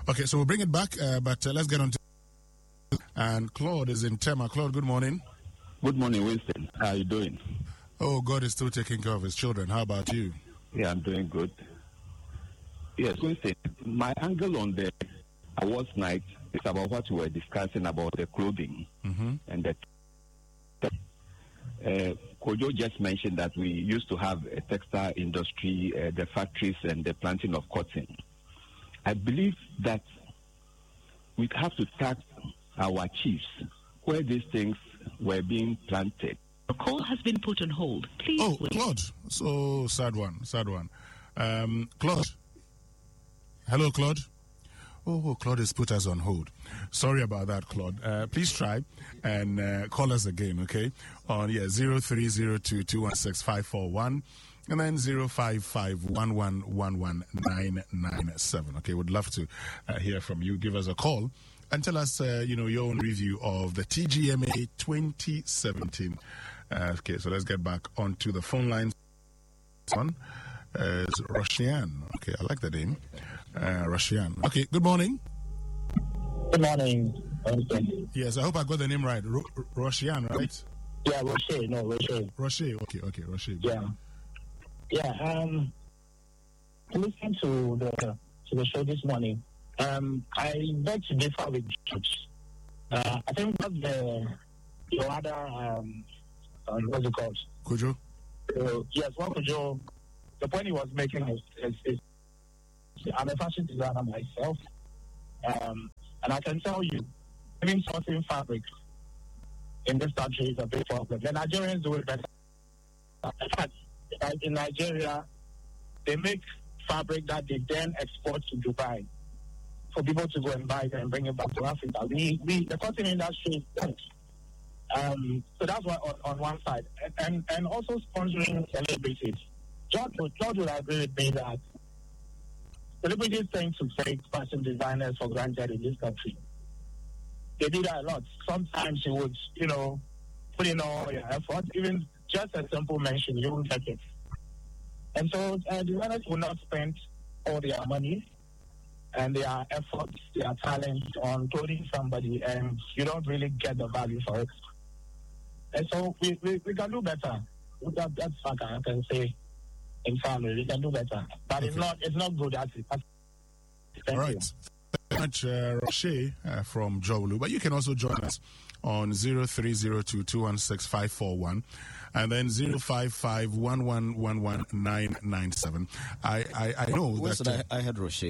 Okay, so we'll bring it back, but let's get on to... And Claude is in Tema. Claude, good morning. Good morning, Winston. How are you doing? Oh, God is still taking care of his children. How about you? Yeah, I'm doing good. Yes, Winston, my angle on the awards night is about what we were discussing about the clothing. And Kojo just mentioned that we used to have a textile industry, the factories and the planting of cotton. I believe that we have to tax our chiefs where these things were being planted. The call has been put on hold. Please wait. Claude. So sad one. Claude. Hello, Claude. Oh, Claude has put us on hold. Sorry about that, Claude. Please try and call us again, okay? On 0302216541 and then 05511119997. Okay, would love to hear from you. Give us a call and tell us, your own review of the TGMA 2017. Okay, so let's get back onto the phone lines. One is Roshian. Okay, I like the name. Roshian. Okay, good morning. Good morning. Yes, I hope I got the name right. Roshian, right? Yeah, Roche. No, Roche. Roche. Okay, Roche. Yeah. Listening to the show this morning, I beg to differ with George. I think what your other what's it called? Kojo? Yes, what Kojo, the point he was making is I'm a fashion designer myself, and I can tell you, even sourcing fabric in this country is a big problem. The Nigerians do it better. In fact, in Nigeria, they make fabric that they then export to Dubai for people to go and buy it and bring it back to Africa. The cotton industry is dead. So that's why on one side. And also sponsoring celebrities. George would agree with me that celebrities tend to take fashion designers for granted in this country. They do that a lot. Sometimes you would, put in all your effort, even just a simple mention, you won't get it. And so designers will not spend all their money and their efforts, their talent on clothing somebody, and you don't really get the value for it. And so we can do better. That's what I can say. In family, we can do better, but okay. It's not good at it. All right. Thank you very much, Roche from Jowlu. But you can also join us on 0302216541 and then 05511119997. I know that I had Roche,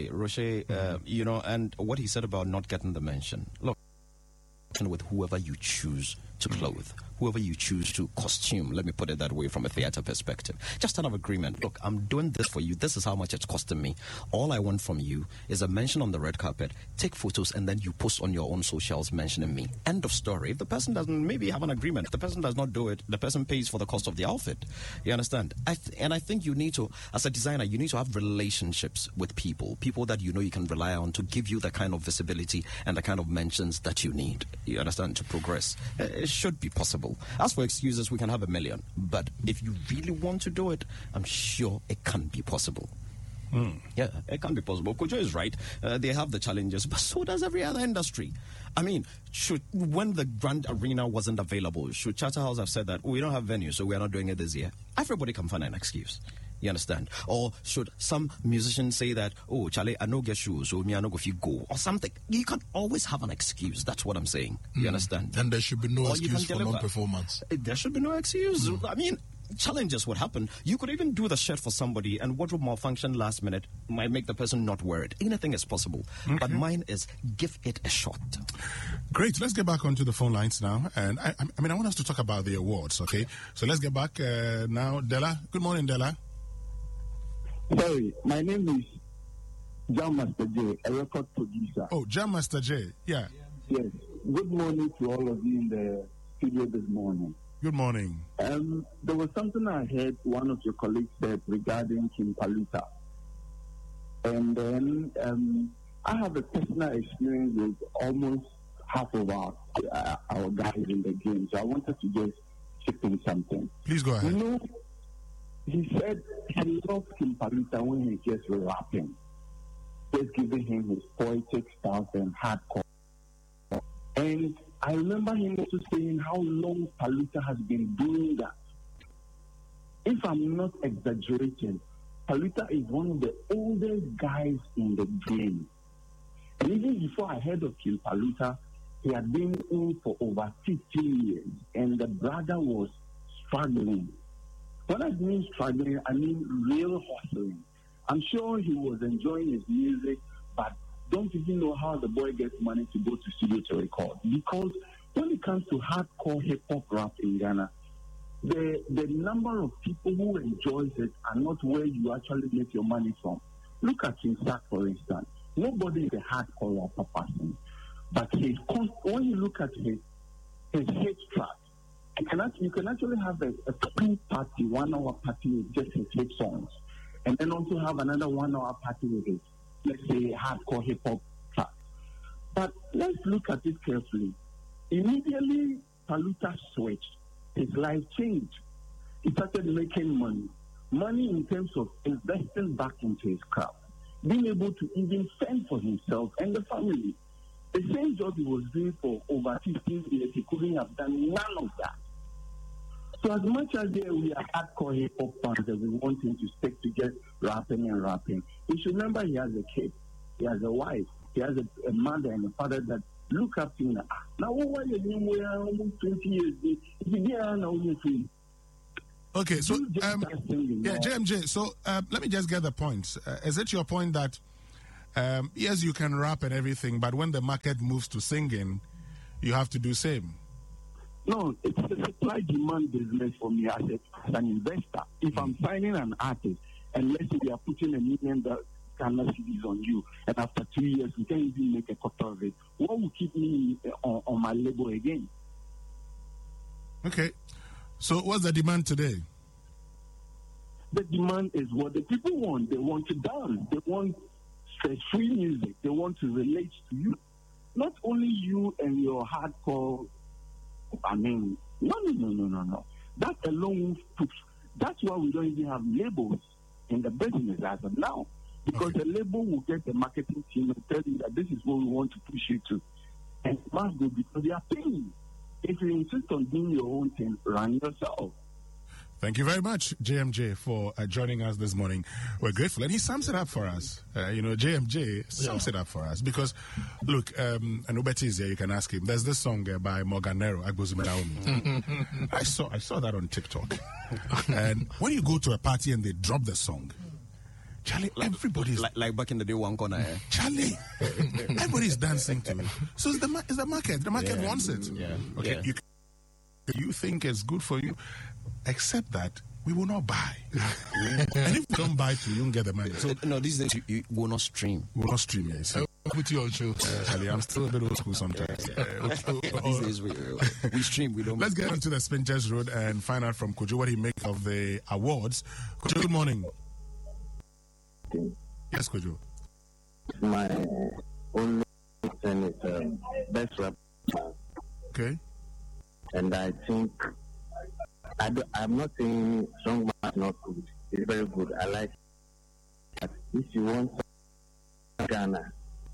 and what he said about not getting the mention. Look, with whoever you choose to clothe, whoever you choose to costume, let me put it that way from a theater perspective. Just an agreement. Look, I'm doing this for you. This is how much it's costing me. All I want from you is a mention on the red carpet, take photos, and then you post on your own socials mentioning me. End of story. If the person doesn't maybe have an agreement, if the person does not do it, the person pays for the cost of the outfit. You understand? I think you need to, as a designer, you need to have relationships with people that you know you can rely on to give you the kind of visibility and the kind of mentions that you need. You understand? To progress. It should be possible. As for excuses, we can have 1 million. But if you really want to do it, I'm sure it can be possible. Yeah, it can be possible. Kojo is right. They have the challenges, but so does every other industry. I mean, when the Grand Arena wasn't available, should Charterhouse have said that we don't have venue, so we're not doing it this year? Everybody can find an excuse. You understand? Or should some musician say that, oh, Charlie, I no get shoes, so me I no go if you go, or something? You can always have an excuse. That's what I'm saying. You understand? And there should be no excuse for non-performance. There should be no excuse. I mean, challenges would happen. You could even do the shirt for somebody and wardrobe malfunction last minute might make the person not wear it. Anything is possible. But mine is give it a shot. Great. Let's get back onto the phone lines now. And I want us to talk about the awards, okay? So let's get back now. Della. Good morning, Della. Sorry, my name is Jam Master J, a record producer. Oh, Jam Master J, yeah. Yes. Good morning to all of you in the studio this morning. Good morning. There was something I heard one of your colleagues said regarding Kimpalita. And then I have a personal experience with almost half of our guys in the game. So I wanted to just chip in something. Please go ahead. He said he loved Kimpalita when he just rapping. just giving him his poetic style and hardcore. And I remember him also saying how long Paluta has been doing that. If I'm not exaggerating, Paluta is one of the oldest guys in the game. And even before I heard of King Paluta, he had been in for over 15 years, and the brother was struggling. When I mean struggling, I mean real hustling. I'm sure he was enjoying his music, but don't even know how the boy gets money to go to studio to record. Because when it comes to hardcore hip-hop rap in Ghana, the number of people who enjoys it are not where you actually make your money from. Look at King Sack, for instance. Nobody is a hardcore rapper person. But when you look at his hit track, you can actually have a 1 hour party with just his hit songs. And then also have another 1 hour party with his, let's say, hardcore hip-hop track. But let's look at it carefully. Immediately, Paluta switched. His life changed. He started making money. Money in terms of investing back into his craft. Being able to even fend for himself and the family. The same job he was doing for over 15 years, he couldn't have done none of that. So as much as we are hardcore hip-hop fans and we want him to stick to just rapping, we should remember he has a kid, he has a wife, he has a mother and a father that look up to him. Now, what are you almost 20 years? Okay, so, JMJ, so let me just get the point. Is it your point that, yes, you can rap and everything, but when the market moves to singing, you have to do same? No, it's a supply-demand business for me as an investor. If I'm signing an artist, and let's say we are putting $1 million Ghana cedis on you, and after 2 years, we can't even make a quarter of it, what will keep me on my label again? Okay. So what's the demand today? The demand is what the people want. They want to dance. They want stress-free music. They want to relate to you. Not only you and your hardcore, no. That alone, that's why we don't even have labels in the business as of now. Because the label will get the marketing team and tell you that this is what we want to push you to. And it must go because they are paying. If you insist on doing your own thing, run yourself. Thank you very much, JMJ, for joining us this morning. We're grateful. And he sums it up for us. JMJ sums it up for us. Because, look, and Ubeti is here, you can ask him. There's this song by Morganero, Agbozumelaomi. I saw that on TikTok. And when you go to a party and they drop the song, Charlie, everybody's... Like back in the day, one corner. Charlie, everybody's dancing to it. So it's the market. The market wants it. Yeah. Okay, yeah. You think it's good for you, except that we will not buy. And if we don't buy you don't get the money. So no, these days you will not stream. We will not stream, yes. Put you on show. Charlie, I'm still a bit old school sometimes. These days we stream, we don't. Let's get onto the Spinters Road and find out from Kojo what he makes of the awards. Kojo, good morning. Yes, Kojo. My only concern is best rap. Okay. And I think, I'm not saying Strong Man is not good. It's very good. I like it. But if you want Ghana,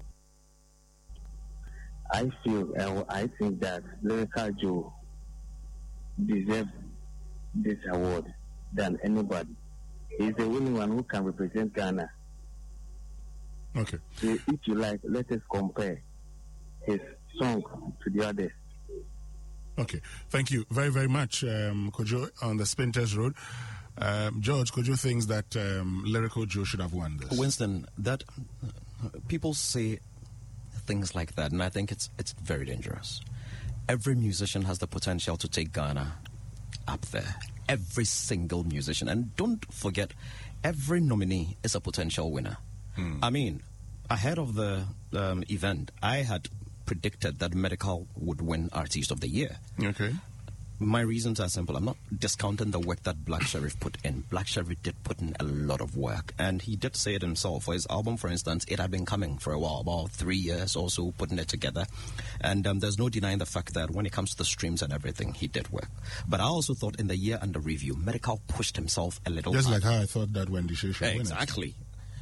I think that Lyrical Joe deserves this award than anybody. He's the only one who can represent Ghana. Okay. So if you like, let us compare his song to the others. Okay. Thank you very, very much, Kojo, on the Spinters Road. George, Kojo thinks that Lyrical Joe should have won this. Winston, that people say things like that, and I think it's very dangerous. Every musician has the potential to take Ghana up there. Every single musician. And don't forget, every nominee is a potential winner. I mean, ahead of the event, I had predicted that Medical would win Artist of the Year. Okay. My reasons are simple. I'm not discounting the work that Black Sherif put in. Black Sherif did put in a lot of work, and he did say it himself. For his album, for instance, it had been coming for a while, about 3 years or so, putting it together. And there's no denying the fact that when it comes to the streams and everything, he did work. But I also thought in the year under review, Medical pushed himself a little Just hard. like how I thought that Wendy Shea should win it. Exactly.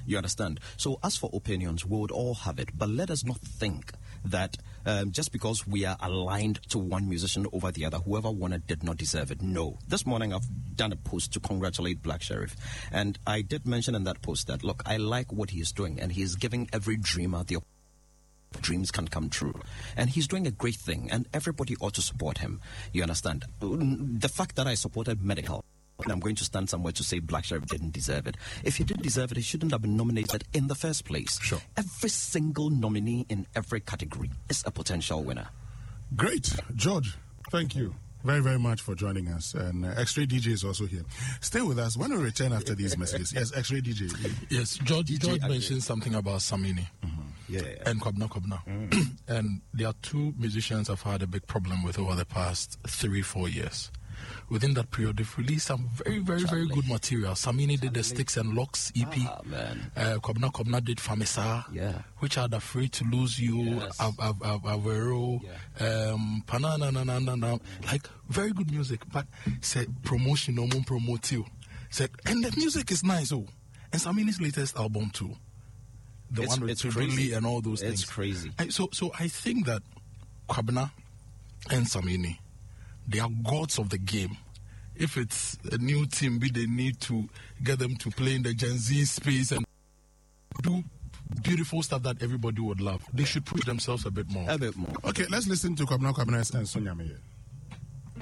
You understand? So as for opinions, we would all have it. But let us not think that just because we are aligned to one musician over the other, whoever won it did not deserve it. No. This morning I've done a post to congratulate Black Sheriff. And I did mention in that post that, look, I like what he is doing. And he is giving every dreamer the dreams can come true. And he's doing a great thing. And everybody ought to support him. You understand? The fact that I supported Medical, and I'm going to stand somewhere to say Black Sheriff didn't deserve it. If he didn't deserve it, he shouldn't have been nominated in the first place. Sure. Every single nominee in every category is a potential winner. Great. George, thank you very, very much for joining us. And X-Ray DJ is also here. Stay with us. When we return after these messages. Yes, X-Ray DJ. Yes, George mentioned something about Samini. Yeah. And Kwabena. And there are two musicians I've had a big problem with over the past 3-4 years. Within that period, they've released some very, very, very good material. Samini did the Sticks and Locks EP. Kwabena did Famisa, which had Afraid to Lose You, Avero, Panana, like very good music. But said promotion, no one promote you. Said, and the music is nice, oh. And Samini's latest album too. The one with Tuduli and all those things. It's crazy. So I think that Kwabena and Samini, they are gods of the game. If it's a new team, they need to get them to play in the Gen Z space and do beautiful stuff that everybody would love. They should push themselves a bit more. Okay, let's listen to Kwabena and Sonia Meyer.